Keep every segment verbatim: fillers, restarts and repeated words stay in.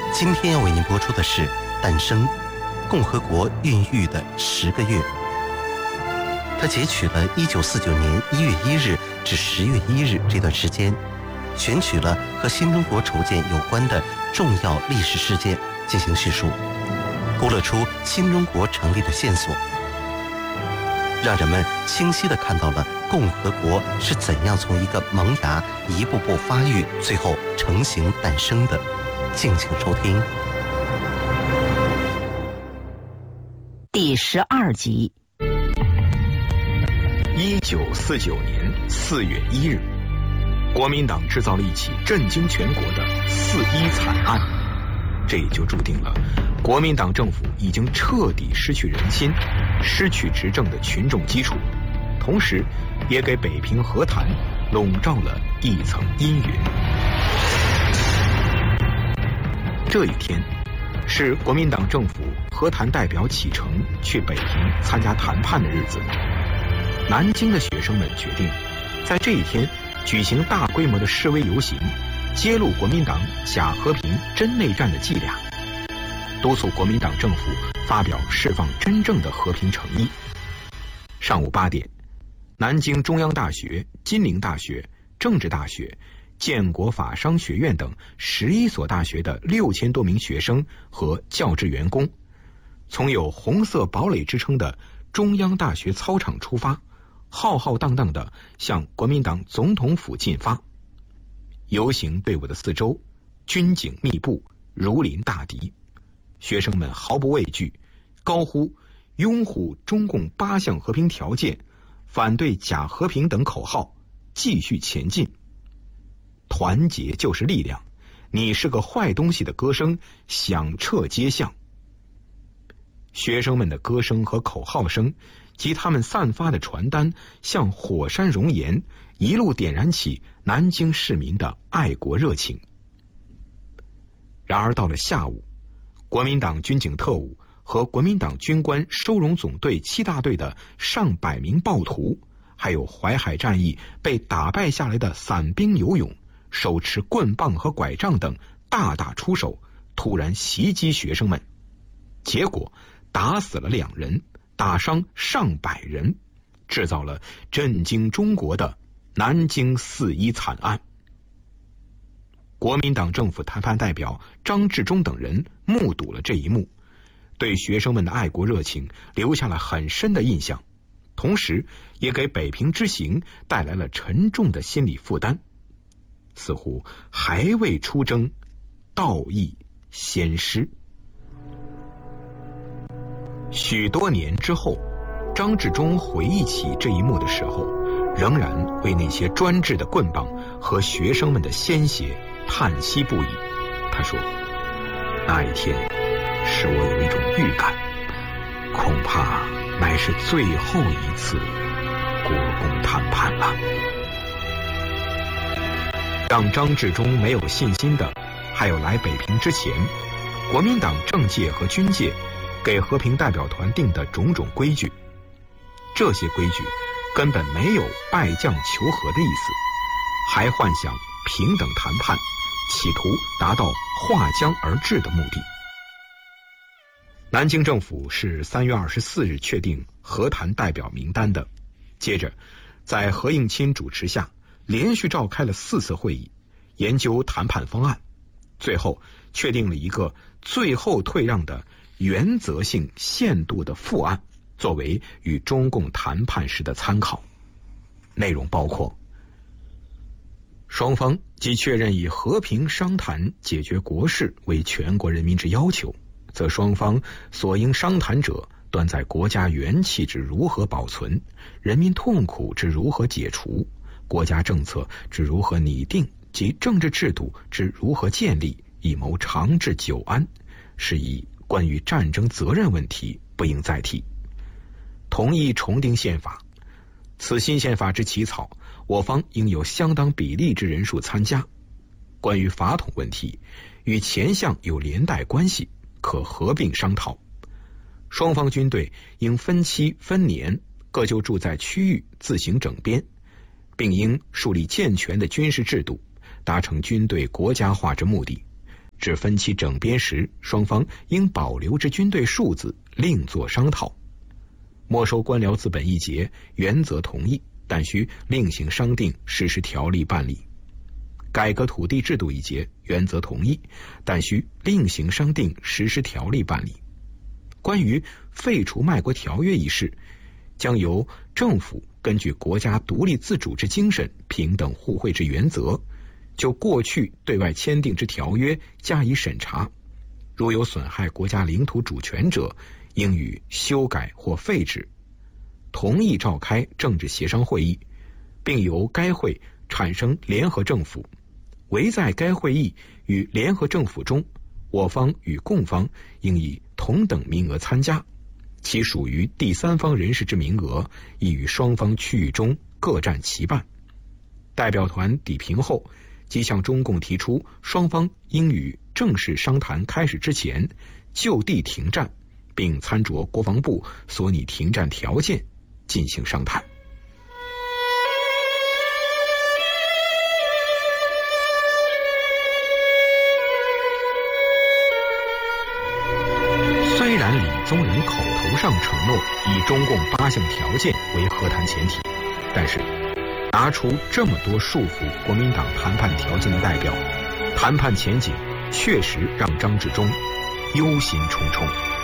今天要为您播出的是《诞生：共和国孕育的十个月》。他截取了一九四九年一月一日至十月一日这段时间，选取了和新中国筹建有关的重要历史事件进行叙述，勾勒出新中国成立的线索，让人们清晰地看到了共和国是怎样从一个萌芽一步步发育，最后成型诞生的。敬请收听第十二集。 一九四九年四月一日，国民党制造了一起震惊全国的四一惨案，这也就注定了国民党政府已经彻底失去人心，失去执政的群众基础，同时也给北平和谈笼罩了一层阴云。这一天是国民党政府和谈代表启程去北平参加谈判的日子。南京的学生们决定在这一天举行大规模的示威游行，揭露国民党假和平真内战的伎俩，督促国民党政府发表释放真正的和平诚意。上午八点，南京中央大学、金陵大学、政治大学、建国法商学院等十一所大学的六千多名学生和教职员工，从有红色堡垒之称的中央大学操场出发，浩浩荡荡地向国民党总统府进发。游行队伍的四周军警密布，如临大敌，学生们毫不畏惧，高呼拥护中共八项和平条件，反对假和平等口号，继续前进。团结就是力量，你是个坏东西的歌声响彻街巷。学生们的歌声和口号声及他们散发的传单像火山熔岩，一路点燃起南京市民的爱国热情。然而到了下午，国民党军警特务和国民党军官收容总队七大队的上百名暴徒，还有淮海战役被打败下来的散兵游勇，手持棍棒和拐杖等大打出手，突然袭击学生们，结果打死了两人，打伤上百人，制造了震惊中国的南京四一惨案。国民党政府谈判代表张治中等人目睹了这一幕，对学生们的爱国热情留下了很深的印象，同时也给北平之行带来了沉重的心理负担，似乎还未出征，道义先失。许多年之后，张治中回忆起这一幕的时候，仍然为那些专制的棍棒和学生们的鲜血叹息不已。他说，那一天使我有一种预感，恐怕乃是最后一次国共谈判了。让张治中没有信心的，还有来北平之前国民党政界和军界给和平代表团定的种种规矩。这些规矩根本没有拜将求和的意思，还幻想平等谈判，企图达到划江而治的目的。南京政府是三月二十四日确定和谈代表名单的，接着在何应钦主持下连续召开了四次会议，研究谈判方案，最后确定了一个最后退让的原则性限度的复案，作为与中共谈判时的参考。内容包括：双方即确认以和平商谈解决国事为全国人民之要求，则双方所应商谈者，端在国家元气之如何保存，人民痛苦之如何解除，国家政策之如何拟定及政治制度之如何建立，以谋长治久安，是以关于战争责任问题不应再提。同意重定宪法，此新宪法之起草，我方应有相当比例之人数参加。关于法统问题，与前项有连带关系，可合并商讨。双方军队应分期分年各就驻在区域自行整编，并应树立健全的军事制度，达成军队国家化之目的。 至分期整编时，双方应保留之军队数字另作商讨。没收官僚资本一节，原则同意，但需另行商定实施条例办理。改革土地制度一节，原则同意，但需另行商定实施条例办理。关于废除卖国条约一事，将由政府根据国家独立自主之精神、平等互惠之原则，就过去对外签订之条约加以审查，如有损害国家领土主权者，应予修改或废止。同意召开政治协商会议，并由该会产生联合政府。唯在该会议与联合政府中，我方与共方应以同等名额参加，其属于第三方人士之名额，亦于双方区域中各占其半。代表团抵平后，即向中共提出，双方应于正式商谈开始之前就地停战，并参酌国防部所拟停战条件进行商谈。虽然李宗仁口头上承诺以中共八项条件为和谈前提，但是拿出这么多束缚国民党谈判条件的代表，谈判前景确实让张治中忧心忡忡。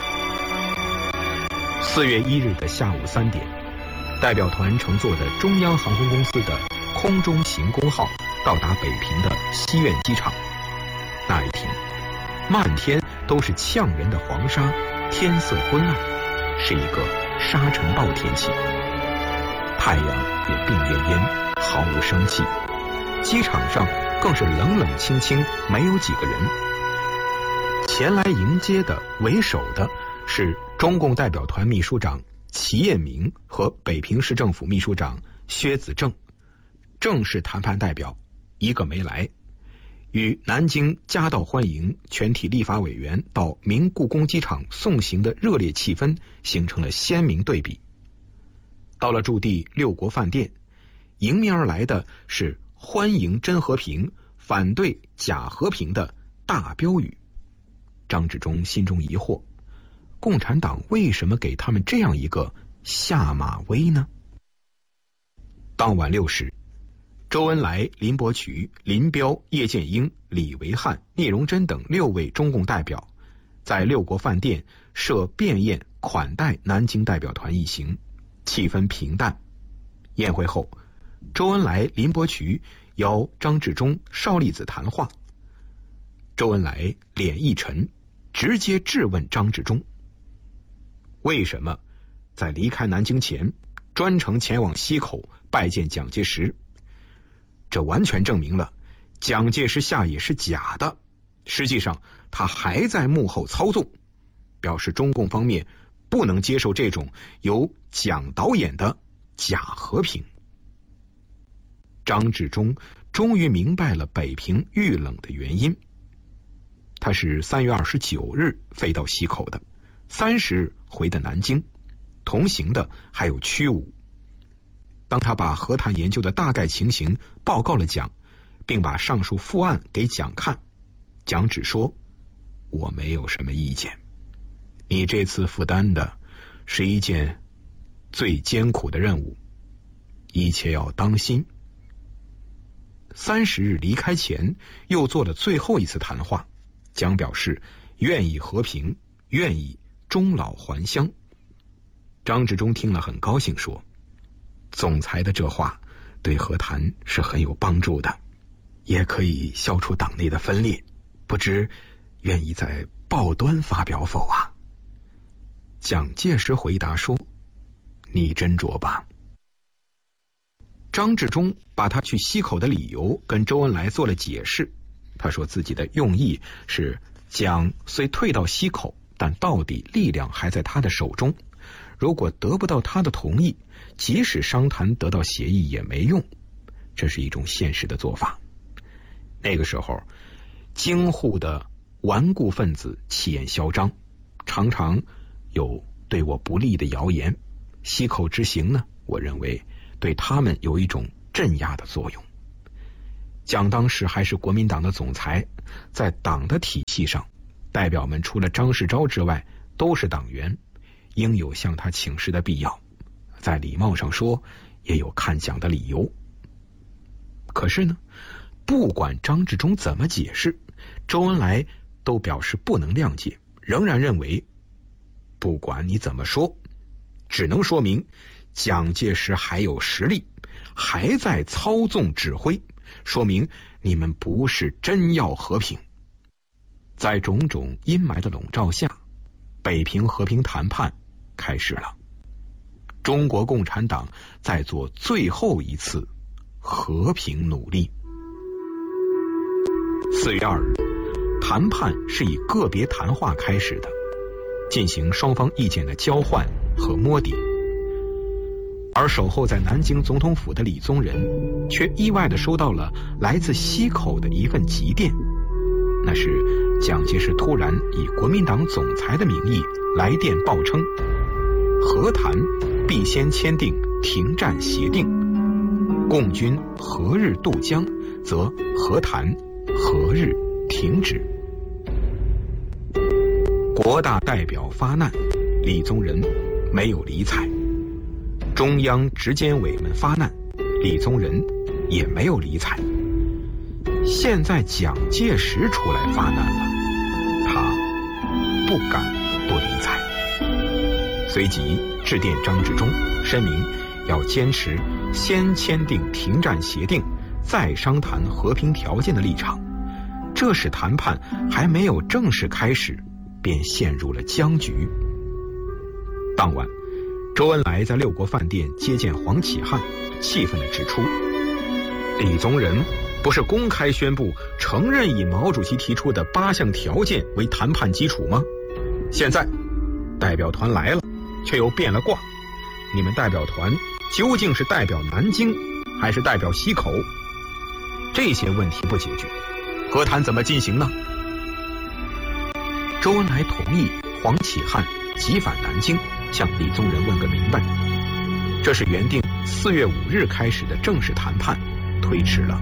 四月一日的下午三点，代表团乘坐的中央航空公司的空中行宫号到达北平的西苑机场。那一天，漫天都是呛人的黄沙，天色昏暗，是一个沙尘暴天气。太阳也病恹恹，毫无生气。机场上更是冷冷清清，没有几个人。前来迎接的为首的是中共代表团秘书长齐彦明和北平市政府秘书长薛子正，正式谈判代表一个没来，与南京夹道欢迎全体立法委员到明故宫机场送行的热烈气氛形成了鲜明对比。到了驻地六国饭店，迎面而来的是欢迎真和平，反对假和平的大标语。张治中心中疑惑，共产党为什么给他们这样一个下马威呢？当晚六时，周恩来、林伯渠、林彪、叶剑英、李维汉、聂荣臻等六位中共代表在六国饭店设便宴款待南京代表团一行，气氛平淡。宴会后，周恩来、林伯渠邀张治中、邵力子谈话。周恩来脸一沉，直接质问张治中，为什么在离开南京前专程前往西口拜见蒋介石？这完全证明了蒋介石下野是假的，实际上他还在幕后操纵，表示中共方面不能接受这种由蒋导演的假和平。张治中终于明白了北平遇冷的原因。他是三月二十九日飞到西口的，三十日回的南京，同行的还有屈武。当他把和谈研究的大概情形报告了蒋，并把上述复案给蒋看，蒋只说，我没有什么意见，你这次负担的是一件最艰苦的任务，一切要当心。三十日离开前又做了最后一次谈话，蒋表示愿意和平，愿意终老还乡。张治中听了很高兴，说，总裁的这话对和谈是很有帮助的，也可以消除党内的分裂，不知愿意在报端发表否啊？蒋介石回答说，你斟酌吧。张治中把他去西口的理由跟周恩来做了解释，他说自己的用意是蒋虽退到西口，但到底力量还在他的手中，如果得不到他的同意，即使商谈得到协议也没用，这是一种现实的做法。那个时候京沪的顽固分子气焰嚣张，常常有对我不利的谣言，西口之行呢，我认为对他们有一种镇压的作用。 蒋当时还是国民党的总裁，在党的体系上，代表们除了张世钊之外都是党员，应有向他请示的必要，在礼貌上说也有看蒋的理由。可是呢，不管张治中怎么解释，周恩来都表示不能谅解，仍然认为不管你怎么说，只能说明蒋介石还有实力，还在操纵指挥，说明你们不是真要和平。在种种阴霾的笼罩下，北平和平谈判开始了。中国共产党在做最后一次和平努力。四月二日，谈判是以个别谈话开始的，进行双方意见的交换和摸底。而守候在南京总统府的李宗仁却意外地收到了来自西口的一份急电，那是蒋介石突然以国民党总裁的名义来电报称，和谈必先签订停战协定，共军何日渡江，则和谈何日停止。国大代表发难，李宗仁没有理睬；中央执监委们发难，李宗仁也没有理睬。现在蒋介石出来发难了，他不敢不理睬。随即致电张治中，声明要坚持先签订停战协定，再商谈和平条件的立场。这使谈判还没有正式开始，便陷入了僵局。当晚，周恩来在六国饭店接见黄启汉，气愤地指出，李宗仁不是公开宣布承认以毛主席提出的八项条件为谈判基础吗？现在代表团来了，却又变了卦，你们代表团究竟是代表南京还是代表西口？这些问题不解决，和谈怎么进行呢？周恩来同意黄启汉急返南京，向李宗仁问个明白。这是原定四月五日开始的正式谈判推迟了。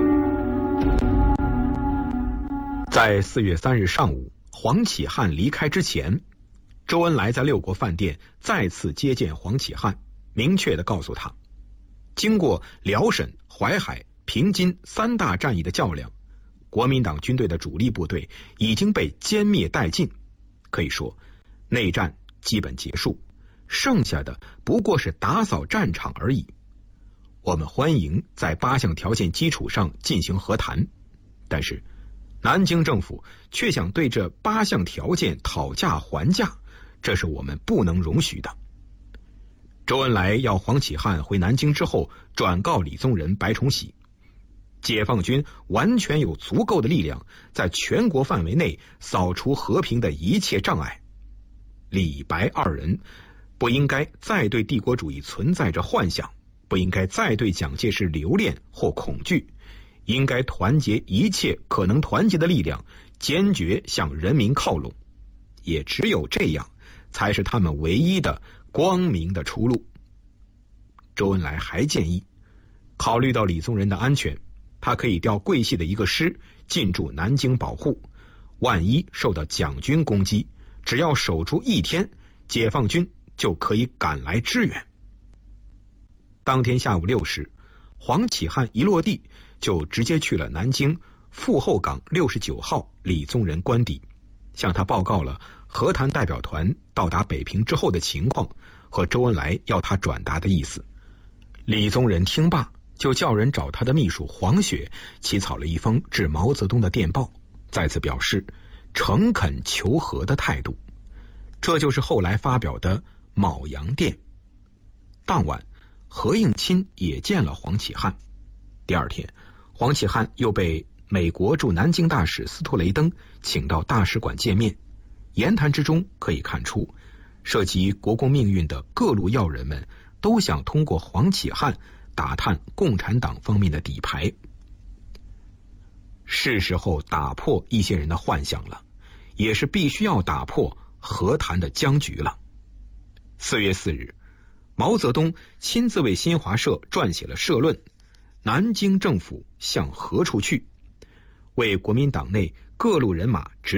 在四月三日上午，黄启汉离开之前，周恩来在六国饭店再次接见黄启汉，明确地告诉他，经过辽沈、淮海、平津三大战役的较量，国民党军队的主力部队已经被歼灭殆尽，可以说内战基本结束，剩下的不过是打扫战场而已。我们欢迎在八项条件基础上进行和谈，但是南京政府却想对这八项条件讨价还价，这是我们不能容许的。周恩来要黄启汉回南京之后转告李宗仁、白崇禧，解放军完全有足够的力量在全国范围内扫除和平的一切障碍。李白二人不应该再对帝国主义存在着幻想，不应该再对蒋介石留恋或恐惧，应该团结一切可能团结的力量，坚决向人民靠拢。也只有这样，才是他们唯一的光明的出路。周恩来还建议，考虑到李宗仁的安全，他可以调桂系的一个师进驻南京保护，万一受到蒋军攻击，只要守住一天，解放军就可以赶来支援。当天下午六时，黄启汉一落地就直接去了南京傅后岗六十九号李宗仁官邸，向他报告了和谈代表团到达北平之后的情况和周恩来要他转达的意思。李宗仁听罢，就叫人找他的秘书黄雪起草了一封致毛泽东的电报，再次表示诚恳求和的态度。这就是后来发表的卯阳电。当晚，何应钦也见了黄启汉。第二天，黄启汉又被美国驻南京大使斯图雷登请到大使馆见面。言谈之中可以看出，涉及国共命运的各路要人们都想通过黄启汉打探共产党方面的底牌。是时候打破一些人的幻想了，也是必须要打破和谈的僵局了。四月四日，毛泽东亲自为新华社撰写了社论， 南京政府向何处去，为国民党内各路人马指